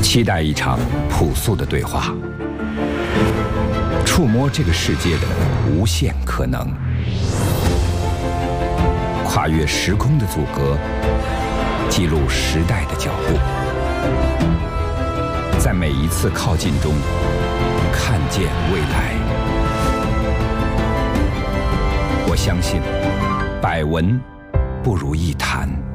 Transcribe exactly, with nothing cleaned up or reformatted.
期待一场朴素的对话，触摸这个世界的无限可能，跨越时空的阻隔，记录时代的脚步，在每一次靠近中看见未来。我相信，百闻不如一谈。